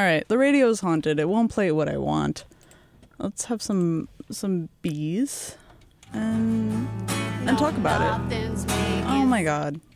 All right, the radio's haunted. It won't play what I want. Let's have some bees and talk about it. Oh my god.